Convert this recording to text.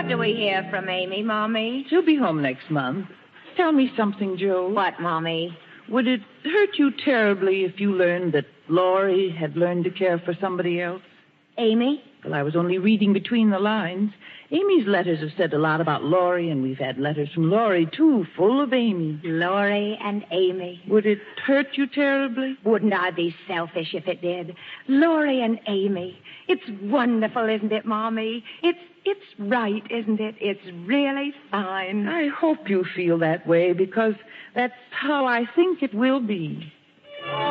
What do we hear from Amy, Mommy? She'll be home next month. Tell me something, Joe. What, Mommy? Would it hurt you terribly if you learned that Laurie had learned to care for somebody else? Amy? Well, I was only reading between the lines. Amy's letters have said a lot about Laurie, and we've had letters from Laurie, too, full of Amy. Laurie and Amy. Would it hurt you terribly? Wouldn't I be selfish if it did? Laurie and Amy. It's wonderful, isn't it, Mommy? It's right, isn't it? It's really fine. I hope you feel that way, because that's how I think it will be.